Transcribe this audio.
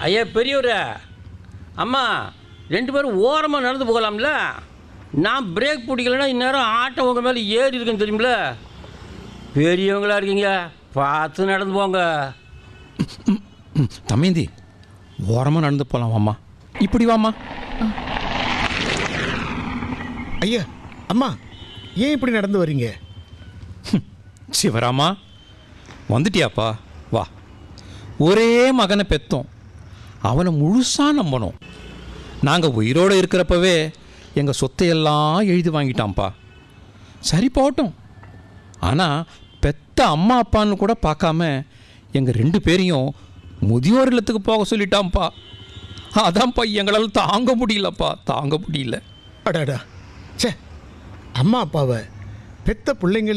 ஐயா பெரியவரே, அம்மா 2 பேரும் ஓரமாக நடந்து போகலாம்ல? நான் பிரேக் பிடிக்கலன்னா இந்நேரம் ஆட்டம் உங்கள் மேலே ஏறி இருக்குன்னு தெரியுமில்ல? பெரியவங்களா இருக்கீங்க, பார்த்து நடந்து போங்க. தமேந்தி, ஓரமாக நடந்து போகலாம் வாம்மா. இப்படி வாம்மா. ஐயா அம்மா, ஏன் இப்படி நடந்து வரீங்க? சிவராமா, வந்துட்டியாப்பா? வா. ஒரே மகனை பெற்றோம், அவனை முழுசாக நம்பணும். நாங்கள் உயிரோடு இருக்கிறப்பவே எங்கள் சொத்தையெல்லாம் எழுதி வாங்கிட்டான்ப்பா. சரி போட்டோம். ஆனால் பெத்த அம்மா அப்பான்னு கூட பார்க்காம எங்கள் 2 பேரையும் முதியோர் இல்லத்துக்கு போக சொல்லிட்டான்ப்பா. அதான்ப்பா எங்களால் தாங்க முடியலப்பா, தாங்க முடியல. அடாடா, சே, அம்மா அப்பாவை பெத்த பிள்ளைங்க